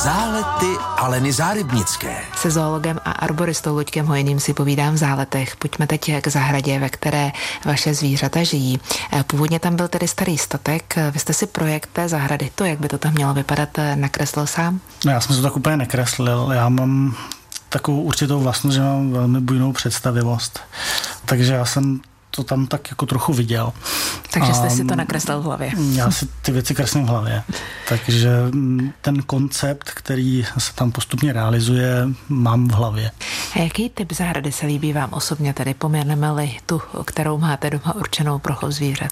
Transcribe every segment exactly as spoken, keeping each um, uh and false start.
Zálety Aleny Zárybnické. Se zoologem a arboristou Luďkem Hojným si povídám v Záletech. Pojďme teď k zahradě, ve které vaše zvířata žijí. Původně tam byl tedy starý statek. Vy jste si projekt té zahrady, to, jak by to tam mělo vypadat, nakreslil sám? No, já jsem to tak úplně nekreslil. Já mám takovou určitou vlastnost, že mám velmi bujnou představivost. Takže já jsem to tam tak jako trochu viděl. Takže jste si to nakreslil v hlavě. Já si ty věci kreslím v hlavě. Takže ten koncept, který se tam postupně realizuje, mám v hlavě. A jaký typ zahrady se líbí vám osobně, tedy poměrneme-li tu, kterou máte doma určenou pro chov zvířat?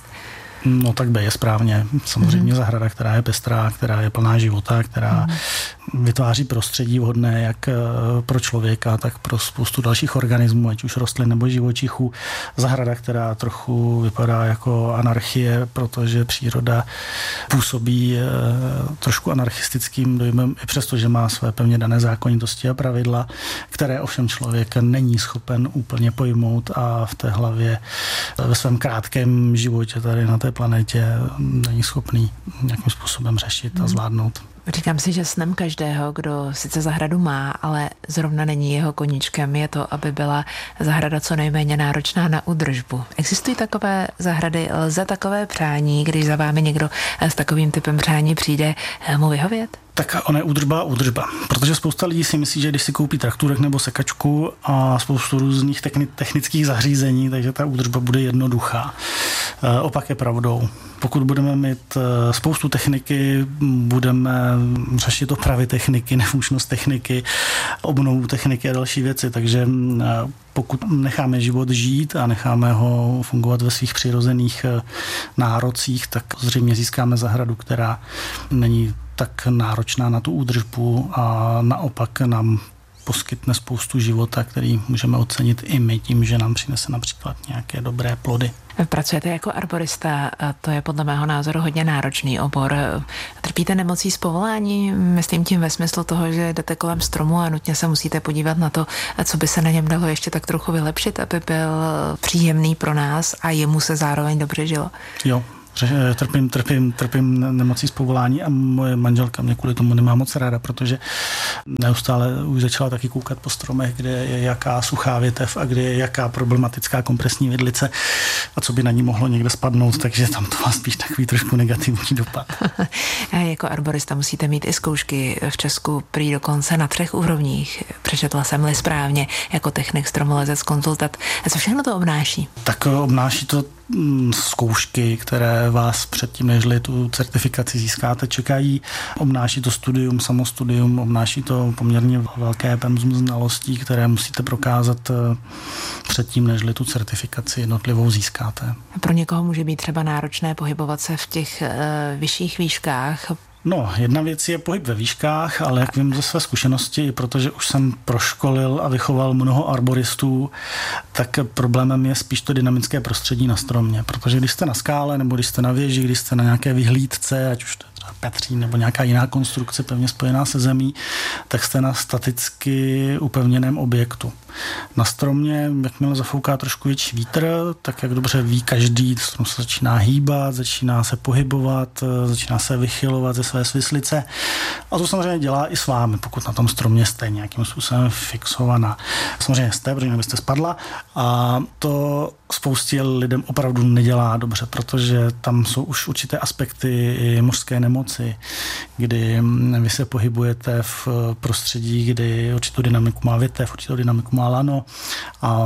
No tak B je správně. Samozřejmě mm. zahrada, která je pestrá, která je plná života, která mm. vytváří prostředí vhodné jak pro člověka, tak pro spoustu dalších organismů, ať už rostlin nebo živočichů. Zahrada, která trochu vypadá jako anarchie, protože příroda působí trošku anarchistickým dojmem, i přesto, že má své pevně dané zákonitosti a pravidla, které ovšem člověk není schopen úplně pojmout a v té hlavě ve svém krátkém životě tady na té planetě není schopný nějakým způsobem řešit a zvládnout. Říkám si, že snem každého, kdo sice zahradu má, ale zrovna není jeho koníčkem, je to, aby byla zahrada co nejméně náročná na údržbu. Existují takové zahrady, lze takové přání, když za vámi někdo s takovým typem přání přijde, mu vyhovět? Tak ona je údržba údržba, protože spousta lidí si myslí, že když si koupí traktůrek nebo sekačku a spoustu různých technických zařízení, takže ta údržba bude jednoduchá. Opak je pravdou. Pokud budeme mít spoustu techniky, budeme řešit opravy techniky, nefunkčnost techniky, obnovu techniky a další věci, takže pokud necháme život žít a necháme ho fungovat ve svých přirozených nárocích, tak zřejmě získáme zahradu, která není tak náročná na tu údržbu a naopak nám poskytne spoustu života, který můžeme ocenit i my tím, že nám přinese například nějaké dobré plody. Pracujete jako arborista a to je podle mého názoru hodně náročný obor. Trpíte nemocí z povolání? Myslím tím ve smyslu toho, že jdete kolem stromu a nutně se musíte podívat na to, co by se na něm dalo ještě tak trochu vylepšit, aby byl příjemný pro nás a jemu se zároveň dobře žilo. Jo. Trpím, trpím, trpím nemocí z povolání a moje manželka mě kvůli tomu nemá moc ráda, protože neustále už začala taky koukat po stromech, kde je jaká suchá větev a kde je jaká problematická kompresní vidlice a co by na ní mohlo někde spadnout, takže tam to má spíš takový trošku negativní dopad. A jako arborista musíte mít i zkoušky v Česku prý dokonce na třech úrovních. Přečetla jsem-li správně jako technik, stromolezec, konzultant. A co všechno to obnáší? Tak obnáší to zkoušky, které vás předtím, nežli tu certifikaci získáte, čekají. Obnáší to studium, samostudium, obnáší to poměrně velké penzum znalostí, které musíte prokázat předtím, nežli tu certifikaci jednotlivou získáte. Pro někoho může být třeba náročné pohybovat se v těch uh, vyšších výškách. No, jedna věc je pohyb ve výškách, ale jak vím ze své zkušenosti, protože už jsem proškolil a vychoval mnoho arboristů, tak problémem je spíš to dynamické prostředí na stromě, protože když jste na skále nebo když jste na věži, když jste na nějaké vyhlídce, ať už to je třeba Petřín nebo nějaká jiná konstrukce pevně spojená se zemí, tak jste na staticky upevněném objektu. Na stromě, jakmile zafouká trošku větší vítr, tak jak dobře ví každý, strom se začíná hýbat, začíná se pohybovat, začíná se vychylovat ze své svislice. A to samozřejmě dělá i s vámi, pokud na tom stromě jste nějakým způsobem fixovaná. Samozřejmě jste, protože byste spadla a to spoustě lidem opravdu nedělá dobře, protože tam jsou už určité aspekty i mořské nemoci, kdy vy se pohybujete v prostředí, kdy určitou dynamiku má větev, určitou dynamiku má lano a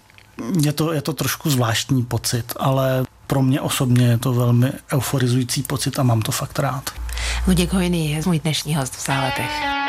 je to, je to trošku zvláštní pocit, ale pro mě osobně je to velmi euforizující pocit a mám to fakt rád. Luděk Hojný je můj dnešní host v Záletech.